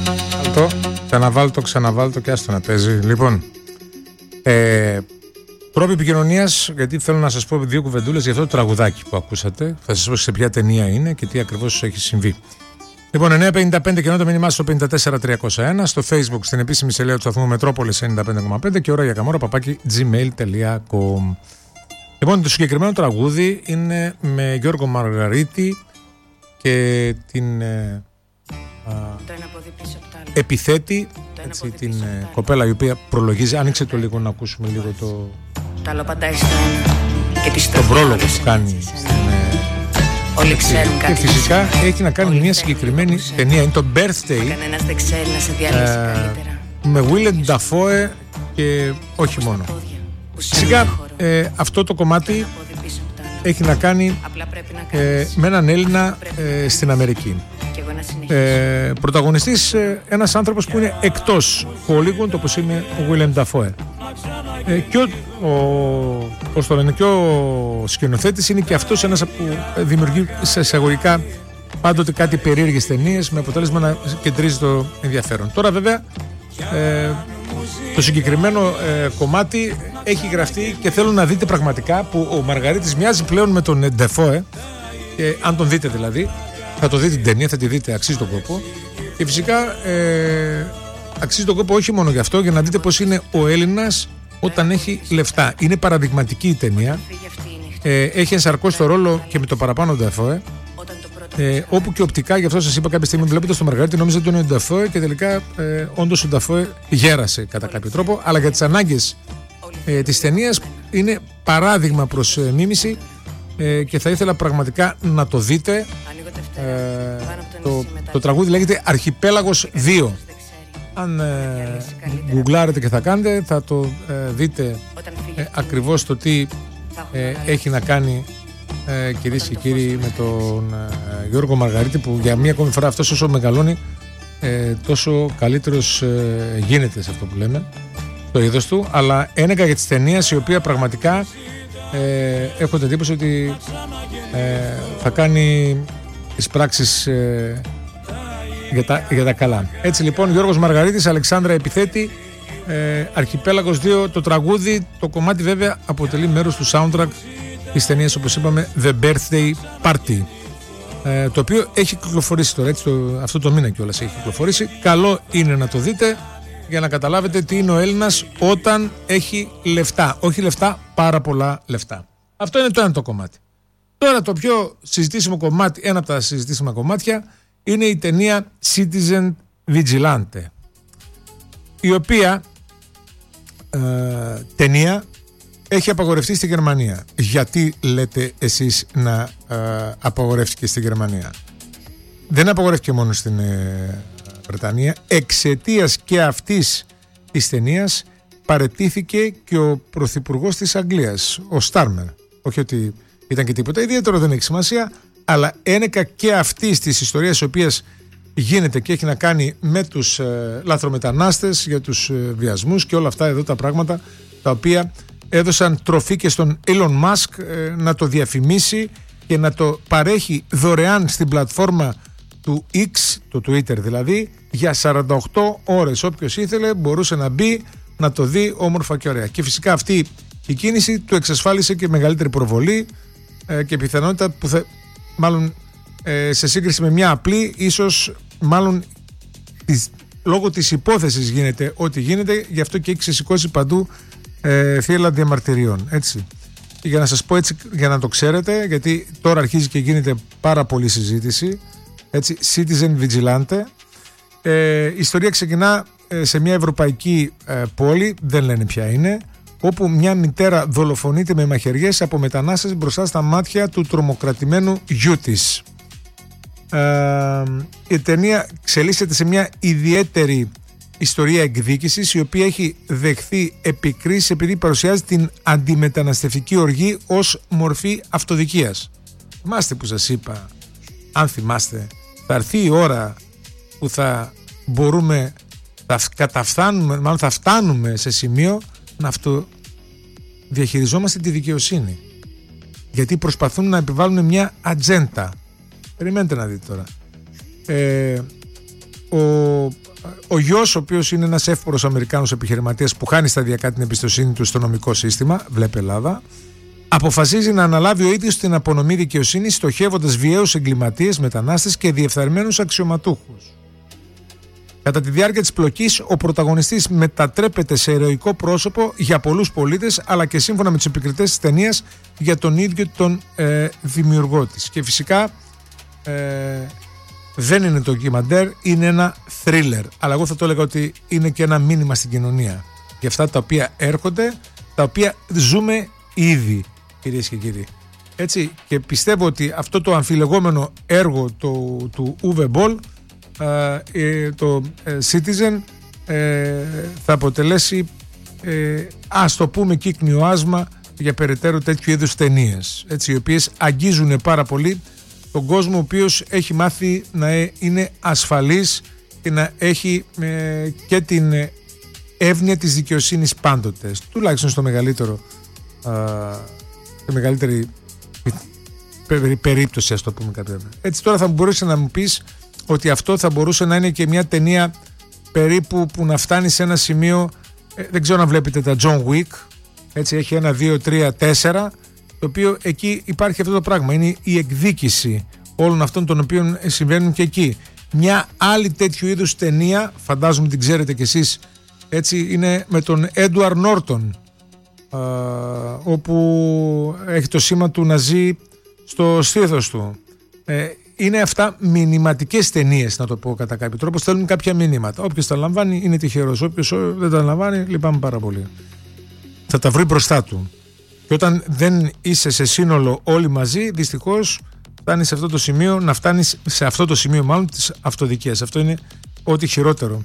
Ξαναβάλτο και άστο να παίζει. Λοιπόν, τρόποι επικοινωνίας, γιατί θέλω να σας πω δύο κουβεντούλες για αυτό το τραγουδάκι που ακούσατε. Θα σας πω σε ποια ταινία είναι και τι ακριβώς έχει συμβεί. Λοιπόν, 9.55 και ενώ το μήνυμά στο 54301, στο Facebook, στην επίσημη σελίδα του σταθμού Μετρόπολης 95,5 και ώρα για καμόρα @gmail.com. Λοιπόν, το συγκεκριμένο τραγούδι είναι με Γιώργο Μαργαρίτη και την Επιθέτη, έτσι, την κοπέλα η οποία προλογίζει. Άνοιξε το λίγο να ακούσουμε λίγο τον πρόλογο που κάνει. Όλοι ξέρουν κάτι. Και φυσικά έχει να κάνει μια συγκεκριμένη ταινία. Είναι το Birthday. Κανένας δεν ξέρει να σε διαλύσει καλύτερα. Με Willem Dafoe και όχι μόνο. Φυσικά αυτό το κομμάτι έχει να κάνει με έναν Έλληνα στην Αμερική. Πρωταγωνιστής ένας άνθρωπος που είναι εκτός Hollywood, όπως είναι ο Willem Dafoe. Και ο σκηνοθέτης είναι και αυτός ένας που δημιουργεί σε εισαγωγικά πάντοτε κάτι περίεργες ταινίες με αποτέλεσμα να κεντρίζει το ενδιαφέρον. Τώρα βέβαια το συγκεκριμένο κομμάτι έχει γραφτεί και θέλω να δείτε πραγματικά που ο Μαργαρίτης μοιάζει πλέον με τον Dafoe, αν τον δείτε δηλαδή, θα το δείτε την ταινία, θα τη δείτε, αξίζει τον κόπο. Και φυσικά αξίζει τον κόπο όχι μόνο γι' αυτό, για να δείτε πως είναι ο Έλληνας όταν έχει λεφτά. Είναι παραδειγματική η ταινία. Έχει ενσαρκώσει το ρόλο και με το παραπάνω Dafoe. Όπου και οπτικά, γι' αυτό σας είπα κάποια στιγμή, βλέπετε στο Μαργαρίτη, νόμιζα ότι είναι ο Dafoe και τελικά όντως ο Dafoe γέρασε κατά κάποιο τρόπο. Αλλά για τις ανάγκες της ταινίας είναι παράδειγμα προς μίμηση και θα ήθελα πραγματικά να το δείτε. Το τραγούδι λέγεται Αρχιπέλαγος 2. Αν γκουγκλάρετε και θα κάνετε, θα το δείτε ακριβώς το τι έχει να κάνει, κυρίες και κύριοι, με τον Γιώργο Μαργαρίτη, που για μία ακόμη φορά αυτός όσο μεγαλώνει τόσο καλύτερος γίνεται σε αυτό που λέμε, το είδος του. Αλλά ένεκα για τις ταινίες, η οποία πραγματικά έχω την εντύπωση ότι θα κάνει τις πράξεις για τα καλά. Έτσι λοιπόν, Γιώργος Μαργαρίτης, Αλεξάνδρα Επιθέτη, Αρχιπέλαγος 2, το τραγούδι, το κομμάτι βέβαια αποτελεί μέρος του soundtrack της ταινίας, όπως είπαμε, The Birthday Party, το οποίο έχει κυκλοφορήσει τώρα, έτσι, αυτό το μήνα κιόλας έχει κυκλοφορήσει. Καλό είναι να το δείτε για να καταλάβετε τι είναι ο Έλληνας όταν έχει λεφτά. Όχι λεφτά, πάρα πολλά λεφτά. Αυτό είναι το ένα το κομμάτι. Τώρα το πιο συζητήσιμο κομμάτι, ένα από τα συζητήσιμα κομμάτια, είναι η ταινία Citizen Vigilante, η οποία ταινία έχει απαγορευτεί στη Γερμανία. Γιατί λέτε εσείς να απαγορεύτηκε στη Γερμανία? Δεν απαγορεύτηκε μόνο στην Βρετανία. Εξαιτίας και αυτής της ταινίας παραιτήθηκε και ο πρωθυπουργός της Αγγλίας, ο Στάρμερ. Όχι ότι ήταν και τίποτα ιδιαίτερο, δεν έχει σημασία, αλλά ένεκα και αυτής της ιστορίας, η οποία γίνεται και έχει να κάνει με τους λαθρομετανάστες, για τους βιασμούς και όλα αυτά εδώ τα πράγματα, τα οποία έδωσαν τροφή και στον Elon Musk να το διαφημίσει και να το παρέχει δωρεάν στην πλατφόρμα του X, το Twitter δηλαδή, για 48 ώρες. Όποιος ήθελε μπορούσε να μπει, να το δει όμορφα και ωραία. Και φυσικά αυτή η κίνηση του εξασφάλισε και μεγαλύτερη προβολή και πιθανότητα που μάλλον σε σύγκριση με μια απλή, ίσως μάλλον λόγω της υπόθεσης γίνεται ό,τι γίνεται, γι' αυτό και έχει ξεσηκώσει παντού θύελλα διαμαρτυριών, έτσι. Και για να σας πω έτσι, για να το ξέρετε, γιατί τώρα αρχίζει και γίνεται πάρα πολύ συζήτηση, έτσι, Citizen Vigilante. Η ιστορία ξεκινά σε μια ευρωπαϊκή πόλη, δεν λένε ποια είναι, όπου μια μητέρα δολοφονείται με μαχαιριές από μετανάστες μπροστά στα μάτια του τρομοκρατημένου γιού της. Η ταινία εξελίσσεται σε μια ιδιαίτερη ιστορία εκδίκησης, η οποία έχει δεχθεί επικρίσεις επειδή παρουσιάζει την αντιμεταναστευτική οργή ως μορφή αυτοδικίας. Θυμάστε που σας είπα, αν θυμάστε, θα έρθει η ώρα που θα μπορούμε, θα φτάνουμε σε σημείο να αυτοδιαχειριζόμαστε τη δικαιοσύνη, γιατί προσπαθούν να επιβάλλουν μια ατζέντα. Περιμένετε να δείτε τώρα. Ο ο γιος, ο οποίος είναι ένας εύπορος Αμερικάνος επιχειρηματίας που χάνει σταδιακά την εμπιστοσύνη του στο νομικό σύστημα, βλέπε Ελλάδα, αποφασίζει να αναλάβει ο ίδιος την απονομή δικαιοσύνης, στοχεύοντας βιαίους εγκληματίες, μετανάστες και διεφθαρμένους αξιωματούχους. Κατά τη διάρκεια της πλοκής, ο πρωταγωνιστής μετατρέπεται σε ηρωικό πρόσωπο για πολλούς πολίτες, αλλά και σύμφωνα με τους επικριτές της ταινίας για τον ίδιο τον δημιουργό της. Και φυσικά δεν είναι το ντοκιμαντέρ, είναι ένα θρίλερ. Αλλά εγώ θα το έλεγα ότι είναι και ένα μήνυμα στην κοινωνία για αυτά τα οποία έρχονται, τα οποία ζούμε ήδη, κυρίες και κύριοι. Έτσι, και πιστεύω ότι αυτό το αμφιλεγόμενο έργο του Uwe Boll, το Citizen, θα αποτελέσει, ας το πούμε, κύκνιο άσμα για περαιτέρω τέτοιου είδους ταινίες, έτσι, οι οποίες αγγίζουν πάρα πολύ τον κόσμο, ο οποίος έχει μάθει να είναι ασφαλής και να έχει και την εύνοια της δικαιοσύνης πάντοτε, τουλάχιστον στο μεγαλύτερο, στη μεγαλύτερη περίπτωση, ας το πούμε κάποια. Έτσι, τώρα θα μπορούσε να μου πεις ότι αυτό θα μπορούσε να είναι και μια ταινία περίπου που να φτάνει σε ένα σημείο, δεν ξέρω να βλέπετε τα John Wick, έτσι, έχει 1, 2, 3, 4, το οποίο εκεί υπάρχει αυτό το πράγμα, είναι η εκδίκηση όλων αυτών των οποίων συμβαίνουν και εκεί. Μια άλλη τέτοιου είδους ταινία, φαντάζομαι την ξέρετε κι εσείς, έτσι, είναι με τον Edward Norton, όπου έχει το σήμα του Ναζί στο στήθος του. Είναι αυτά μηνυματικές ταινίες, να το πω κατά κάποιο τρόπο, στέλνουν κάποια μηνύματα. Όποιος τα λαμβάνει είναι τυχερός, όποιος δεν τα λαμβάνει λυπάμαι πάρα πολύ. Θα τα βρει μπροστά του. Και όταν δεν είσαι σε σύνολο όλοι μαζί, δυστυχώς φτάνεις σε αυτό το σημείο, να φτάνεις σε αυτό το σημείο μάλλον της αυτοδικίας. Αυτό είναι ό,τι χειρότερο.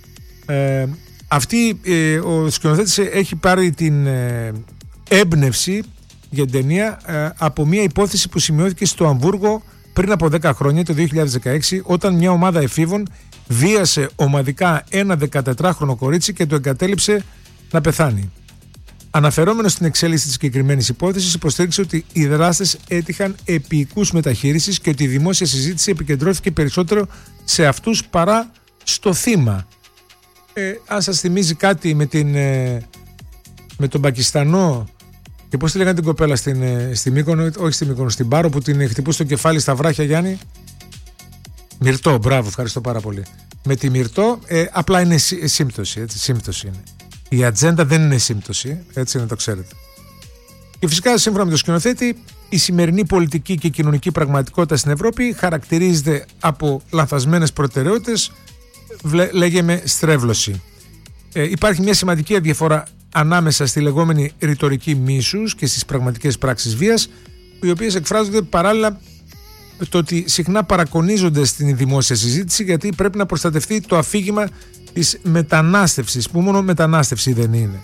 Ο σκηνοθέτης έχει πάρει την έμπνευση για την ταινία από μια υπόθεση που σημειώθηκε στο Αμβούργο πριν από 10 χρόνια, το 2016, όταν μια ομάδα εφήβων βίασε ομαδικά ένα 14χρονο κορίτσι και το εγκατέλειψε να πεθάνει. Αναφερόμενος στην εξέλιξη της συγκεκριμένης υπόθεσης, υποστήριξε ότι οι δράστες έτυχαν επικούς μεταχείρισης και ότι η δημόσια συζήτηση επικεντρώθηκε περισσότερο σε αυτούς παρά στο θύμα. Αν σας θυμίζει κάτι με τον Πακιστανό και πώς τη λέγανε την κοπέλα στη Μύκονο, όχι στη Μύκονο, στην Πάρο, που την χτυπούσε το κεφάλι στα βράχια, Γιάννη. Μυρτώ, μπράβο, ευχαριστώ πάρα πολύ. Με τη Μυρτώ, απλά είναι σύμπτωση, έτσι, σύμπτωση είναι. Η ατζέντα δεν είναι σύμπτωση, έτσι να το ξέρετε. Και φυσικά, σύμφωνα με τον σκηνοθέτη, η σημερινή πολιτική και κοινωνική πραγματικότητα στην Ευρώπη χαρακτηρίζεται από λανθασμένες προτεραιότητες, λέγεται στρέβλωση. Υπάρχει μια σημαντική διαφορά ανάμεσα στη λεγόμενη ρητορική μίσους και στις πραγματικές πράξεις βίας, οι οποίες εκφράζονται παράλληλα το ότι συχνά παρακονίζονται στην δημόσια συζήτηση, γιατί πρέπει να προστατευτεί το αφήγημα της μετανάστευσης, που μόνο μετανάστευση δεν είναι.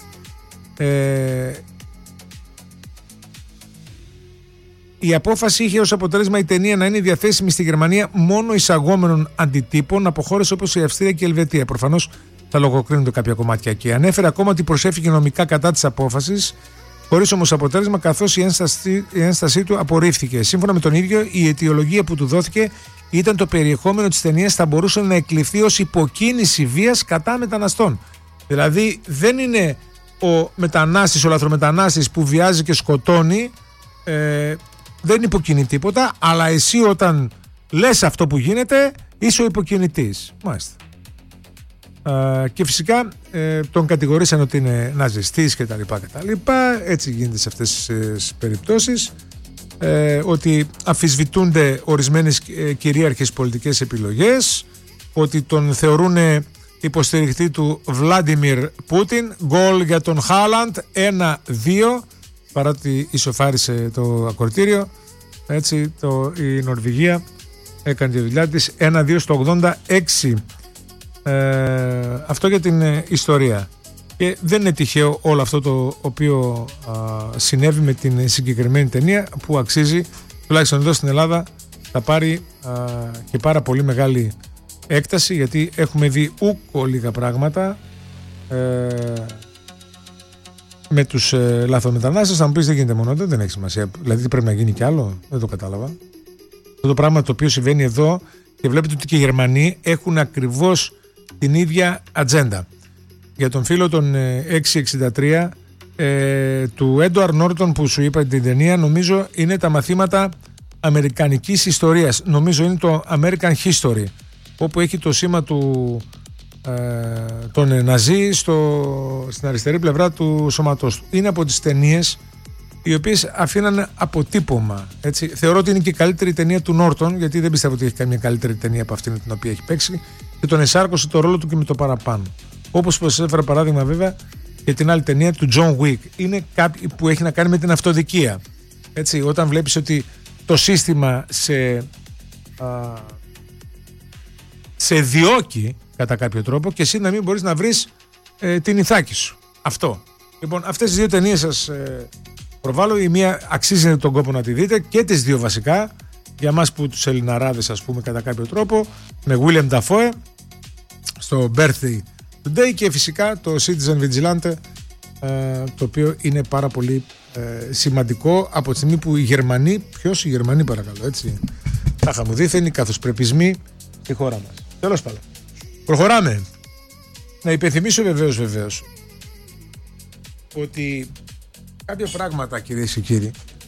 Η απόφαση είχε ως αποτέλεσμα η ταινία να είναι διαθέσιμη στη Γερμανία μόνο εισαγόμενων αντιτύπων από χώρες όπως η Αυστρία και η Ελβετία. Προφανώς θα λογοκρίνονται κάποια κομμάτια εκεί. Ανέφερε ακόμα ότι προσέφηκε νομικά κατά της απόφασης, χωρίς όμως αποτέλεσμα, καθώς η ένστασή του απορρίφθηκε. Σύμφωνα με τον ίδιο, η αιτιολογία που του δόθηκε ήταν το περιεχόμενο της ταινίας θα μπορούσε να εκλειφθεί ως υποκίνηση βίας κατά μεταναστών. Δηλαδή δεν είναι ο μετανάστης, ο λαθρομετανάστης που βιάζει και σκοτώνει, δεν υποκινεί τίποτα, αλλά εσύ όταν λες αυτό που γίνεται είσαι ο υποκινητής. Μάλιστα. Και φυσικά τον κατηγορήσαν ότι είναι ναζιστής κτλ. Έτσι γίνεται σε αυτές τις περιπτώσεις, ότι αμφισβητούνται ορισμένες κυρίαρχες πολιτικές επιλογές, ότι τον θεωρούν υποστηρικτή του Βλάντιμιρ Πούτιν. Γκολ για τον Χάλαντ, 1-2, παρά ότι ισοφάρισε το ακορτήριο. Έτσι η Νορβηγία έκανε τη δουλειά της, 1-2 στο 86. Αυτό για την ιστορία. Και δεν είναι τυχαίο όλο αυτό το οποίο συνέβη με την συγκεκριμένη ταινία, που αξίζει, τουλάχιστον εδώ στην Ελλάδα, θα πάρει και πάρα πολύ μεγάλη έκταση, γιατί έχουμε δει ούκο λίγα πράγματα με τους λαθρομετανάστες. Θα μου πεις δεν γίνεται μόνο εδώ, δεν έχει σημασία. Δηλαδή πρέπει να γίνει κι άλλο, δεν το κατάλαβα. Αυτό το πράγμα το οποίο συμβαίνει εδώ, και βλέπετε ότι και οι Γερμανοί έχουν ακριβώς την ίδια ατζέντα. Για τον φίλο των 663 του Έντουαρντ Νόρτον που σου είπα την ταινία, νομίζω είναι τα μαθήματα αμερικανικής ιστορίας. Νομίζω είναι το American History, όπου έχει το σήμα τον Ναζί στην αριστερή πλευρά του σώματός του. Είναι από τις ταινίες οι οποίες αφήνανε αποτύπωμα. Έτσι. Θεωρώ ότι είναι και η καλύτερη ταινία του Νόρτον, γιατί δεν πιστεύω ότι έχει καμία καλύτερη ταινία από αυτήν την οποία έχει παίξει, και τον εσάρκωσε το ρόλο του και με το παραπάνω. Όπως σας έφερα παράδειγμα βέβαια για την άλλη ταινία του John Wick. Είναι κάτι που έχει να κάνει με την αυτοδικία. Έτσι, όταν βλέπεις ότι το σύστημα σε διώκει κατά κάποιο τρόπο και εσύ να μην μπορείς να βρεις την ηθάκη σου. Αυτό. Λοιπόν, αυτές τις δύο ταινίες σας προβάλλω. Η μία αξίζει τον κόπο να τη δείτε, και τις δύο βασικά για μας που τους Ελληναράδες, ας πούμε, κατά κάποιο τρόπο, με William Dafoe στο Birthday Today, και φυσικά το Citizen Vigilante, το οποίο είναι πάρα πολύ σημαντικό από τη στιγμή που οι Γερμανοί, ποιος, οι Γερμανοί παρακαλώ, έτσι, τα είχαμε δίθεν οι καθοσπρεπισμοί στη χώρα μας. Τέλος πάντων, προχωράμε. Να υπενθυμίσω βεβαίως ότι κάποια πράγματα, κυρίες και κύριοι,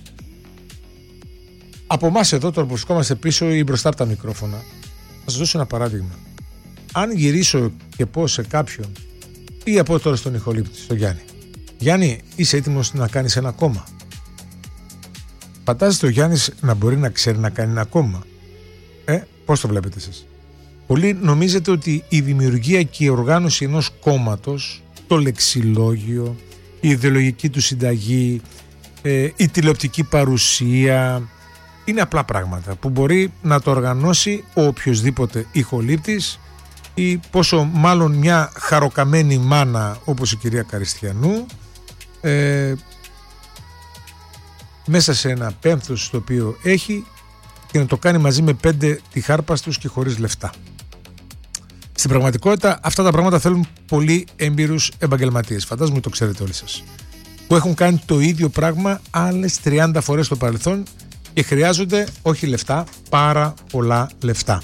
από εμάς εδώ τώρα που βρισκόμαστε πίσω ή μπροστά από τα μικρόφωνα, θα σας δώσω ένα παράδειγμα. Αν γυρίσω και πω σε κάποιον, ή από τώρα στον ηχολήπτη, στον Γιάννη, Γιάννη, είσαι έτοιμος να κάνεις ένα κόμμα? Φαντάζεστε ο Γιάννης να μπορεί να ξέρει να κάνει ένα κόμμα? Πώς το βλέπετε εσείς? Πολλοί νομίζετε ότι η δημιουργία και η οργάνωση ενός κόμματος, το λεξιλόγιο, η ιδεολογική του συνταγή, η τηλεοπτική παρουσία, είναι απλά πράγματα που μπορεί να το οργανώσει ο οποιοσδήποτε ηχολήπτης, ή πόσο μάλλον μια χαροκαμένη μάνα όπως η κυρία Καριστιανού, μέσα σε ένα πένθος το οποίο έχει, και να το κάνει μαζί με 5 τυχάρπαστους και χωρίς λεφτά. Στην πραγματικότητα αυτά τα πράγματα θέλουν πολύ έμπειρους επαγγελματίες, φαντάζομαι το ξέρετε όλοι σας, που έχουν κάνει το ίδιο πράγμα άλλες 30 φορές στο παρελθόν και χρειάζονται όχι λεφτά, πάρα πολλά λεφτά.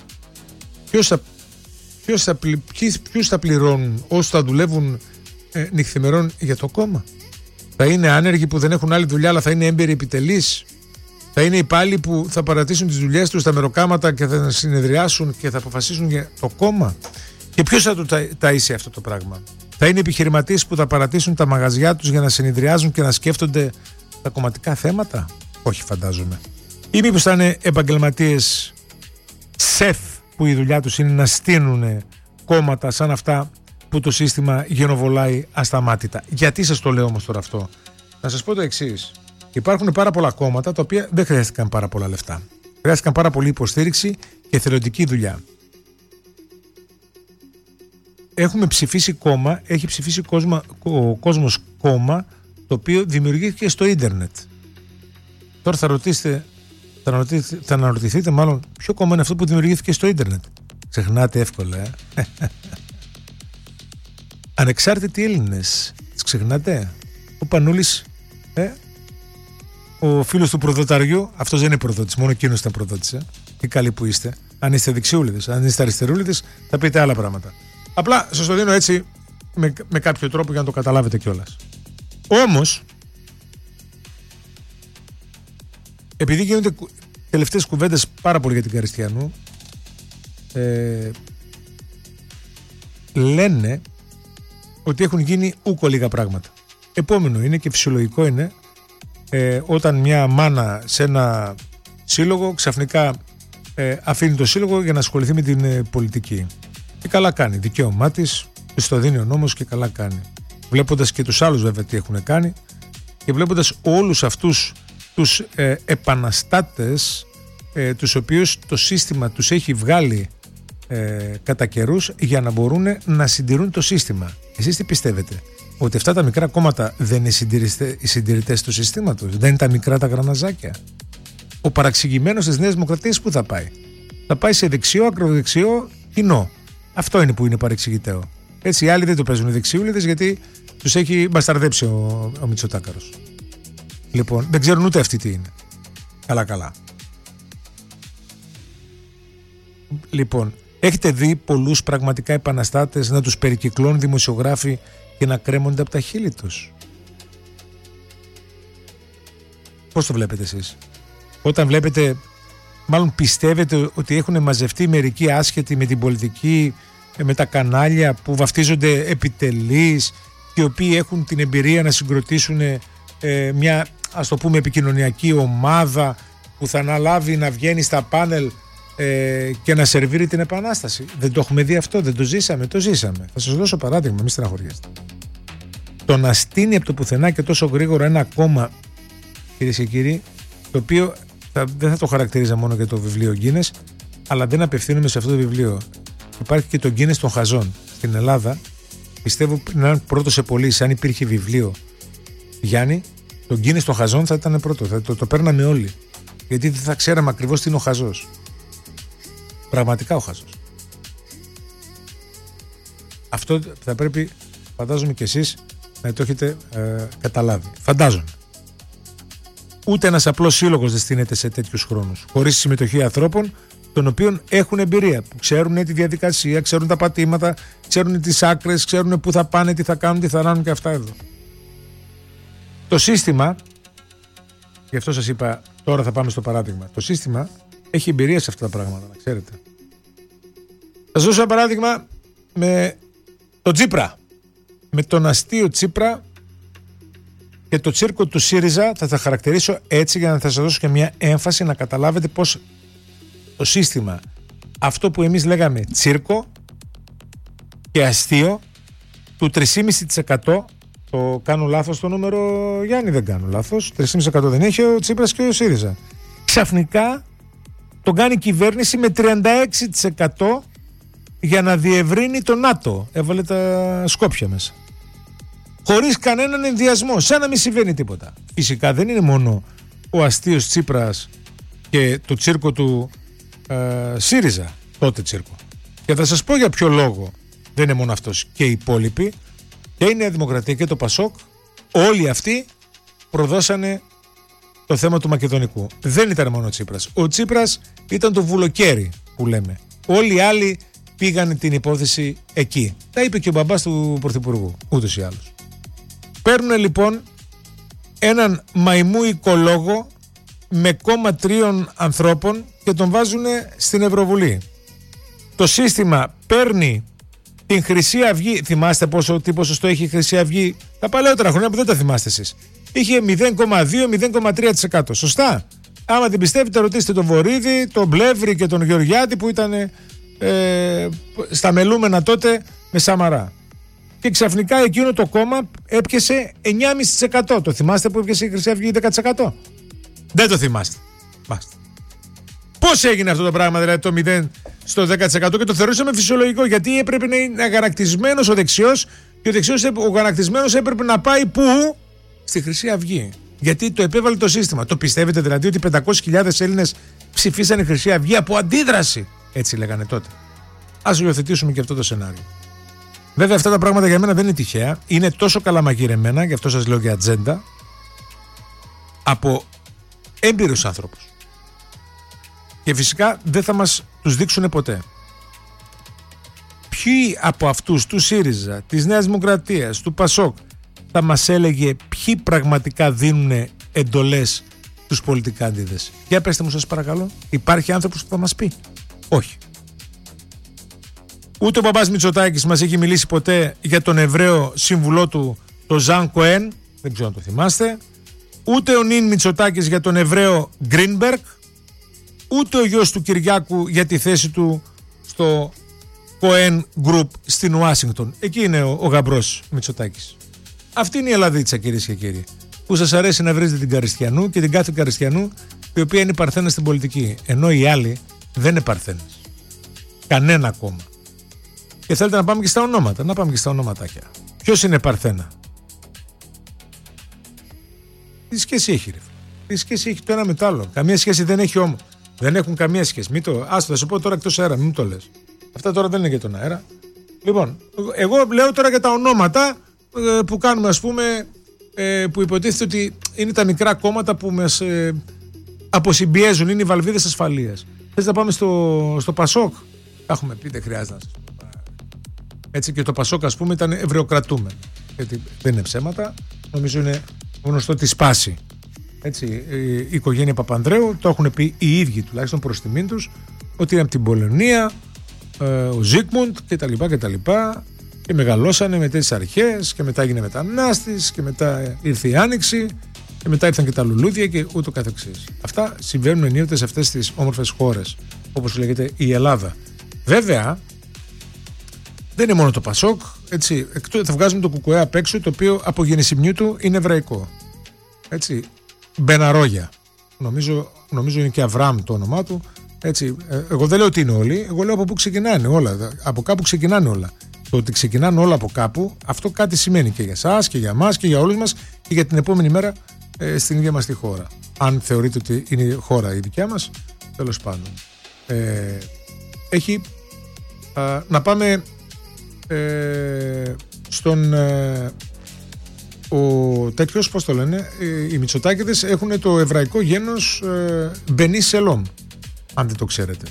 Ποιους θα πληρώνουν όσοι θα δουλεύουν νυχθημερών για το κόμμα? Θα είναι άνεργοι που δεν έχουν άλλη δουλειά αλλά θα είναι έμπειροι επιτελείς? Θα είναι υπάλληλοι που θα παρατήσουν τις δουλειές τους στα μεροκάματα και θα συνεδριάσουν και θα αποφασίσουν για το κόμμα? Και ποιος θα το ταΐσει αυτό το πράγμα? Θα είναι επιχειρηματίες που θα παρατήσουν τα μαγαζιά τους για να συνεδριάζουν και να σκέφτονται τα κομματικά θέματα? Όχι, φαντάζομαι. Ή μήπως θα είναι επαγγελματίες σεφ που η δουλειά τους είναι να στείνουν κόμματα σαν αυτά που το σύστημα γενοβολάει ασταμάτητα? Γιατί σας το λέω όμως τώρα αυτό? Να σας πω το εξής. Υπάρχουν πάρα πολλά κόμματα τα οποία δεν χρειάστηκαν πάρα πολλά λεφτά. Χρειάστηκαν πάρα πολύ υποστήριξη και εθελοντική δουλειά. Έχουμε ψηφίσει κόμμα, έχει ψηφίσει ο κόσμος κόμμα το οποίο δημιουργήθηκε στο ίντερνετ. Τώρα θα αναρωτηθείτε μάλλον ποιο κόμμα είναι αυτό που δημιουργήθηκε στο ίντερνετ. Ξεχνάτε εύκολα, Ανεξάρτητοι Έλληνες. Τις ξεχνάτε? Ο Πανούλης, ο φίλος του προδοταριού, αυτός δεν είναι προδότης, μόνο εκείνος ήταν προδότης. Τι καλοί που είστε. Αν είστε δεξιούλιδες, αν είστε αριστερούλιδες, θα πείτε άλλα πράγματα. Απλά σας το δίνω έτσι με κάποιο τρόπο για να το καταλάβετε κιόλας. Όμως, επειδή γίνονται τελευταίες κουβέντες πάρα πολύ για την Καριστιανού, λένε ότι έχουν γίνει ούκο λίγα πράγματα. Επόμενο είναι και φυσιολογικό είναι όταν μια μάνα σε ένα σύλλογο ξαφνικά αφήνει το σύλλογο για να ασχοληθεί με την πολιτική. Και καλά κάνει, δικαίωμά της, της το δίνει ο νόμος και καλά κάνει. Βλέποντας και τους άλλους βέβαια τι έχουν κάνει και βλέποντας όλους αυτούς τους επαναστάτες τους οποίους το σύστημα τους έχει βγάλει κατά καιρούς για να μπορούν να συντηρούν το σύστημα. Εσείς τι πιστεύετε? Ότι αυτά τα μικρά κόμματα δεν είναι οι συντηρητές του συστήματος? Δεν είναι τα μικρά τα γραναζάκια? Ο παραξηγημένος της Νέας Δημοκρατίας που θα πάει? Θα πάει σε δεξιό, ακροδεξιό κοινό. Αυτό είναι που είναι παρεξηγητέο. Έτσι οι άλλοι δεν το παίζουν οι δεξιούλιδες γιατί τους έχει μπασταρδέψει ο Μητσοτάκαρος. Λοιπόν, δεν ξέρουν ούτε αυτοί τι είναι. Καλά. Λοιπόν, Έχετε δει πολλούς πραγματικά επαναστάτες να τους περικυκλώνουν δημοσιογράφοι και να κρέμονται από τα χείλη τους? Πώς το βλέπετε εσείς? Όταν βλέπετε, μάλλον πιστεύετε ότι έχουν μαζευτεί μερικοί άσχετοι με την πολιτική, με τα κανάλια που βαφτίζονται επιτελείς και οι οποίοι έχουν την εμπειρία να συγκροτήσουν μια, ας το πούμε, επικοινωνιακή ομάδα που θα αναλάβει να βγαίνει στα πάνελ και να σερβίρει την επανάσταση? Δεν το έχουμε δει αυτό? Δεν το ζήσαμε? Το ζήσαμε. Θα σας δώσω παράδειγμα, μη στεναχωριέστε. Το να στείνει από το πουθενά και τόσο γρήγορα ένα κόμμα, κυρίες και κύριοι, το οποίο δεν θα το χαρακτηρίζα μόνο για το βιβλίο Γκίνες, αλλά δεν απευθύνομαι σε αυτό το βιβλίο. Υπάρχει και το Γκίνες των χαζών. Στην Ελλάδα, πιστεύω να είναι πρώτο σε πωλήσεις. Αν υπήρχε βιβλίο, Γιάννη, το Γκίνες των χαζών θα ήταν πρώτο. Θα το παίρναμε όλοι. Γιατί δεν θα ξέραμε ακριβώς τι είναι ο χαζός. Πραγματικά ο χαζός. Αυτό θα πρέπει, φαντάζομαι και εσείς, να το έχετε καταλάβει. Φαντάζομαι. Ούτε ένας απλός σύλλογος δεν στείνεται σε τέτοιους χρόνους, χωρίς συμμετοχή ανθρώπων των οποίων έχουν εμπειρία, που ξέρουν τη διαδικασία, ξέρουν τα πατήματα, ξέρουν τις άκρες, ξέρουν πού θα πάνε, τι θα κάνουν, τι θα ράνουν και αυτά εδώ. Το σύστημα, γι' αυτό σας είπα, τώρα θα πάμε στο παράδειγμα. Το σύστημα έχει εμπειρία σε αυτά τα πράγματα, να ξέρετε. Θα σας δώσω ένα παράδειγμα με τον Τσίπρα. Με τον αστείο Τσίπρα και το τσίρκο του ΣΥΡΙΖΑ, θα τα χαρακτηρίσω έτσι για να σας δώσω και μια έμφαση να καταλάβετε πως το σύστημα, αυτό που εμείς λέγαμε τσίρκο και αστείο, του 3,5%, το κάνω λάθος το νούμερο, Γιάννη, δεν κάνω λάθος, 3,5% δεν έχει ο Τσίπρας και ο ΣΥΡΙΖΑ. Ξαφνικά τον κάνει η κυβέρνηση με 36% για να διευρύνει το ΝΑΤΟ. Έβαλε τα Σκόπια μέσα. Χωρίς κανέναν ενδιασμό, σαν να μην συμβαίνει τίποτα. Φυσικά δεν είναι μόνο ο αστείος Τσίπρας και το τσίρκο του ΣΥΡΙΖΑ, τότε τσίρκο. Και θα σας πω για ποιο λόγο δεν είναι μόνο αυτός. Και οι υπόλοιποι, και η Νέα Δημοκρατία και το ΠΑΣΟΚ, όλοι αυτοί προδώσανε το θέμα του Μακεδονικού. Δεν ήταν μόνο ο Τσίπρας. Ο Τσίπρας ήταν το βουλοκαίρι που λέμε. Όλοι οι άλλοι πήγαν την υπόθεση εκεί. Τα είπε και ο μπαμπάς του Πρωθυπουργού, ούτως ή άλλως. Παίρνουν λοιπόν έναν μαϊμού οικολόγο με κόμμα 3 ανθρώπων και τον βάζουν στην Ευρωβουλή. Το σύστημα παίρνει την Χρυσή Αυγή. Θυμάστε τι ποσοστό έχει η Χρυσή Αυγή τα παλαιότερα χρόνια που δεν τα θυμάστε εσείς? Είχε 0,2-0,3%. Σωστά? Άμα την πιστεύετε, ρωτήστε τον Βορίδη, τον Μπλεύρη και τον Γεωργιάτη που ήταν στα μελούμενα τότε με Σαμαρά. Και ξαφνικά εκείνο το κόμμα έπιασε 9,5%. Το θυμάστε που έπιασε η Χρυσή Αυγή 10%? Δεν το θυμάστε. Μάστε. Πώς έγινε αυτό το πράγμα, δηλαδή το 0 στο 10%, και το θεωρούσαμε φυσιολογικό, γιατί έπρεπε να είναι αγανακτισμένος ο δεξιός και ο αγανακτισμένος έπρεπε να πάει πού? Στη Χρυσή Αυγή. Γιατί το επέβαλε το σύστημα. Το πιστεύετε δηλαδή ότι 500.000 Έλληνες ψηφίσανε Χρυσή Αυγή από αντίδραση? Έτσι λέγανε τότε. Ας υιοθετήσουμε και αυτό το σενάριο. Βέβαια αυτά τα πράγματα για μένα δεν είναι τυχαία. Είναι τόσο καλά μαγειρεμένα, γι' αυτό σας λέω για ατζέντα, από έμπειρους άνθρωπους. Και φυσικά δεν θα μας τους δείξουν ποτέ. Ποιοι από αυτούς του ΣΥΡΙΖΑ, της Νέας Δημοκρατίας, του ΠΑΣΟΚ θα μας έλεγε ποιοι πραγματικά δίνουν εντολές στους πολιτικάντιδες? Για πέστε μου σας παρακαλώ. Υπάρχει άνθρωπος που θα μας πει? Όχι. Ούτε ο παπάς Μητσοτάκης μας έχει μιλήσει ποτέ για τον Εβραίο σύμβουλό του, τον Ζαν Κοέν, δεν ξέρω αν το θυμάστε. Ούτε ο Νιν Μητσοτάκης για τον Εβραίο Γκρίνμπεργκ. Ούτε ο γιος του Κυριάκου για τη θέση του στο Cohen Group στην Ουάσιγκτον. Εκεί είναι ο γαμπρός Μητσοτάκης. Αυτή είναι η Ελλαδίτσα, κυρίες και κύριοι, που σας αρέσει να βρίζετε την Καριστιανού και την κάθε Καριστιανού, η οποία είναι παρθένα στην πολιτική, ενώ οι άλλοι δεν είναι παρθένες. Κανένα κόμμα. Και θέλετε να πάμε και στα ονόματα? Να πάμε και στα ονοματάκια. Ποιος είναι παρθένα? Τι σχέση έχει, ρε? Τι σχέση έχει το ένα με το άλλο? Καμία σχέση δεν έχει όμως. Δεν έχουν καμία σχέση. Άστο, θα σου πω τώρα εκτός αέρα, μην το λες. Αυτά τώρα δεν είναι για τον αέρα. Λοιπόν, εγώ λέω τώρα για τα ονόματα που κάνουμε, ας πούμε, που υποτίθεται ότι είναι τα μικρά κόμματα που μας αποσυμπιέζουν, είναι οι βαλβίδες ασφαλείας. Θες να πάμε στο ΠΑΣΟΚ? Τα έχουμε πει, δεν χρειάζεται να σας πω. Έτσι, και το Πασόκ, ας πούμε, ήταν ευρεοκρατούμενο. Γιατί δεν είναι ψέματα, νομίζω είναι γνωστό τη σπάση. Έτσι, η οικογένεια Παπανδρέου το έχουν πει οι ίδιοι, τουλάχιστον προς τιμήν τους, ότι είναι από την Πολωνία, ο Ζίγμουντ κτλ. Και μεγαλώσανε με τέτοιες αρχές και μετά έγινε μετανάστης και μετά ήρθε η Άνοιξη και μετά ήρθαν και τα λουλούδια και ούτω καθεξής. Αυτά συμβαίνουν ενίοτε σε αυτές τις όμορφες χώρες, όπως λέγεται η Ελλάδα. Βέβαια, δεν είναι μόνο το Πασόκ, έτσι, θα βγάζουμε το Κουκουέ απ' έξω, το οποίο από γεννησιμιού του είναι εβραϊκό. Έτσι, Μπεναρόγια. Νομίζω είναι και Αβραάμ το όνομά του. Έτσι, εγώ δεν λέω ότι είναι όλοι, εγώ λέω από πού ξεκινάνε όλα. Από κάπου ξεκινάνε όλα. Το ότι ξεκινάνε όλα από κάπου, αυτό κάτι σημαίνει και για εσάς και για εμάς και για όλους μας και για την επόμενη μέρα στην ίδια μας τη χώρα. Αν θεωρείτε ότι είναι η χώρα η δικιά μας, τέλος πάντων. Να πάμε στον ο τέτοιος, πώς το λένε, οι Μητσοτάκηδες έχουν το εβραϊκό γένος Μπενί Σελόμ, αν δεν το ξέρετε.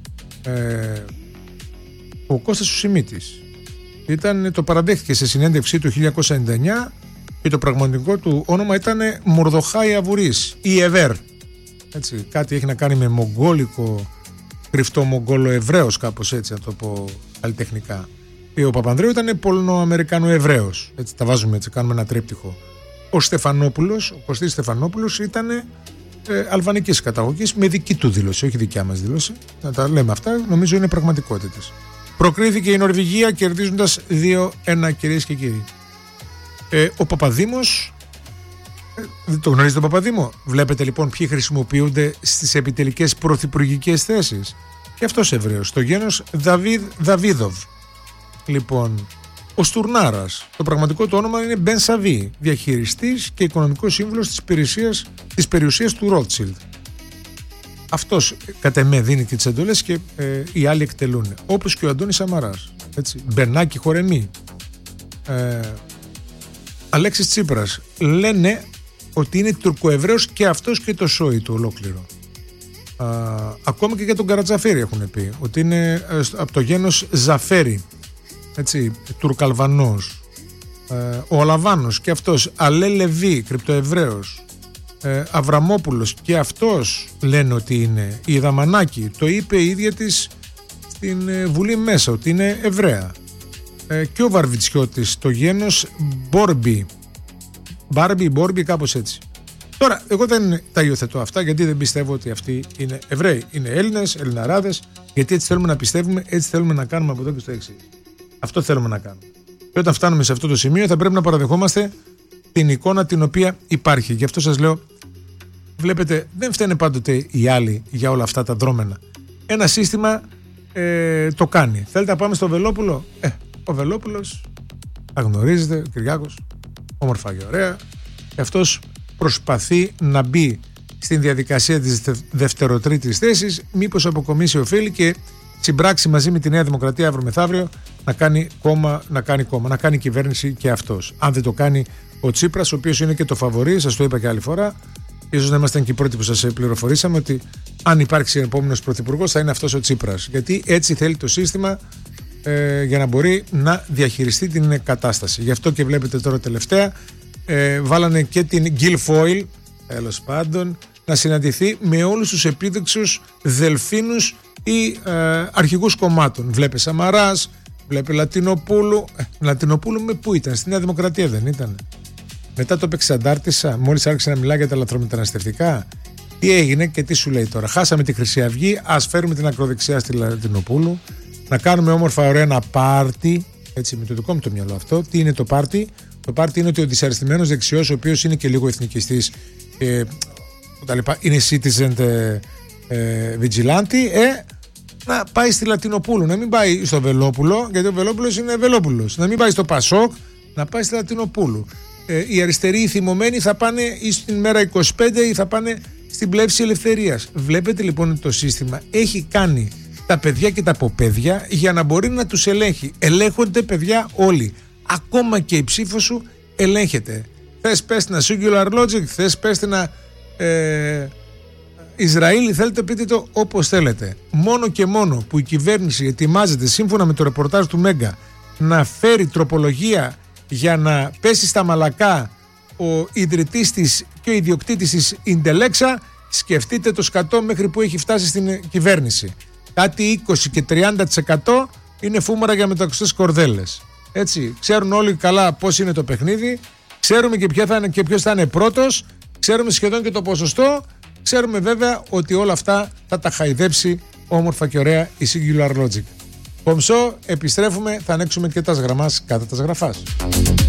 Ο Κώστας ο Σιμίτης το παραδέχτηκε σε συνέντευξή του 1999 και το πραγματικό του όνομα ήταν Μορδοχάη Αβουρής ή Εβέρ. Έτσι, κάτι έχει να κάνει με μογγόλικο, κρυφτό μογγόλο-εβραίος, κάπως έτσι να το πω καλλιτεχνικά. Ο Παπανδρέου ήταν Πολωνο-Αμερικάνο-Εβραίος. Έτσι, τα βάζουμε έτσι, κάνουμε ένα τρίπτυχο. Ο Κωστής Στεφανόπουλος ήταν αλβανικής καταγωγής με δική του δήλωση, όχι δικιά μας δήλωση. Να τα λέμε αυτά, νομίζω είναι πραγματικότητες. Προκρίθηκε η Νορβηγία κερδίζοντας 2-1, κυρίες και κύριοι. Ο Παπαδήμος, δεν το γνωρίζετε τον Παπαδήμο? Βλέπετε λοιπόν ποιοι χρησιμοποιούνται στις επιτελικές πρωθυπουργικές θέσεις. Και αυτός Εβραίος, το γένος Δαβίδοβ. Λοιπόν, ο Στουρνάρας, το πραγματικό του όνομα είναι Μπεν Σαβί, διαχειριστής και οικονομικός σύμβουλος της περιουσίας του Ρότσιλντ. Αυτός κατ' εμέ δίνει και τις εντολές και οι άλλοι εκτελούν. Όπως και ο Αντώνης Σαμαράς. Έτσι. Μπερνάκη Χορεμή. Αλέξης Τσίπρας. Λένε ότι είναι τουρκοεβραίος και αυτός και το σόι του ολόκληρο. Ακόμα και για τον Καρατζαφέρη έχουν πει ότι είναι από το γένος Ζαφέρη. Έτσι, Τουρκαλβανός. Ο Αλαβάνος και αυτός. Αλέ Λεβί, κρυπτοεβραίος. Αβραμόπουλος και αυτός λένε ότι είναι. Η Δαμανάκη το είπε η ίδια της στην Βουλή μέσα ότι είναι Εβραία. Και ο Βαρβιτσιώτης, το γένος Μπόρμπι, κάπως έτσι. Τώρα, εγώ δεν τα υιοθετώ αυτά γιατί δεν πιστεύω ότι αυτοί είναι Εβραίοι. Είναι Έλληνες, Ελληναράδες, γιατί έτσι θέλουμε να πιστεύουμε, έτσι θέλουμε να κάνουμε από εδώ και στο εξής. Αυτό θέλουμε να κάνουμε. Και όταν φτάνουμε σε αυτό το σημείο θα πρέπει να παραδεχόμαστε την εικόνα την οποία υπάρχει. Γι' αυτό σας λέω, βλέπετε, δεν φταίνε πάντοτε οι άλλοι για όλα αυτά τα δρόμενα. Ένα σύστημα το κάνει. Θέλετε να πάμε στο Βελόπουλο? Ο Βελόπουλος, τα γνωρίζετε, ο Κυριάκος, όμορφα και ωραία. Και αυτός προσπαθεί να μπει στην διαδικασία της δευτεροτρίτης θέσης, μήπως αποκομίσει ωφέλη και συμπράξει μαζί με τη Νέα Δημοκρατία αύριο μεθαύριο να κάνει κυβέρνηση και αυτός. Αν δεν το κάνει ο Τσίπρας, ο οποίος είναι και το φαβορί, σας το είπα και άλλη φορά, ίσως να ήμασταν και οι πρώτοι που σας πληροφορήσαμε ότι αν υπάρξει επόμενος πρωθυπουργός θα είναι αυτός ο Τσίπρας. Γιατί έτσι θέλει το σύστημα για να μπορεί να διαχειριστεί την κατάσταση. Γι' αυτό και βλέπετε τώρα τελευταία βάλανε και την Guilfoyle, τέλος πάντων, να συναντηθεί με όλους τους επίδεξους δελφίνους ή αρχηγούς κομμάτων. Βλέπε Σαμαράς, βλέπε Λατινοπούλου. Λατινοπούλου με πού ήταν? Στη Νέα Δημοκρατία δεν ήταν? Μετά το έπαιξε αντάρτησα, μόλις άρχισε να μιλάει για τα λαθρομεταναστευτικά. Τι έγινε και τι σου λέει τώρα? Χάσαμε τη Χρυσή Αυγή, ας φέρουμε την ακροδεξιά στη Λατινοπούλου, να κάνουμε όμορφα ωραία ένα πάρτι, έτσι με το δικό μου το μυαλό αυτό. Τι είναι το πάρτι? Το πάρτι είναι ότι ο δυσαρεστημένος δεξιός, ο οποίος είναι και λίγο εθνικιστής και είναι citizen vigilante, να πάει στη Λατινοπούλου, να μην πάει στο Βελόπουλο, γιατί ο Βελόπουλος είναι Βελόπουλος, να μην πάει στο Πασόκ, να πάει στη Λατινοπούλου. Οι αριστεροί οι θυμωμένοι θα πάνε ή στην μέρα 25 ή θα πάνε στην Πλεύση Ελευθερίας. Βλέπετε λοιπόν ότι το σύστημα έχει κάνει τα παιδιά και τα αποπαίδια για να μπορεί να τους ελέγχει. Ελέγχονται παιδιά όλοι. Ακόμα και η ψήφο σου ελέγχεται. Θες πες ένα singular logic, θες πες ένα Ισραήλ, θέλετε πείτε το όπως θέλετε. Μόνο και μόνο που η κυβέρνηση ετοιμάζεται, σύμφωνα με το ρεπορτάζ του Μέγκα, να φέρει τροπολογία για να πέσει στα μαλακά ο ιδρυτής της και ο ιδιοκτήτης της Ιντελέξα, σκεφτείτε το σκατό μέχρι που έχει φτάσει στην κυβέρνηση. Κάτι 20 και 30% είναι φούμαρα για μεταξωτές κορδέλες. Έτσι, ξέρουν όλοι καλά πώς είναι το παιχνίδι, ξέρουμε και ποιος θα είναι πρώτος, ξέρουμε σχεδόν και το ποσοστό, ξέρουμε βέβαια ότι όλα αυτά θα τα χαϊδέψει όμορφα και ωραία η Singular Logic. Κομψό, επιστρέφουμε, θα ανοίξουμε και τα γραμμάς κατά τα γραφάς.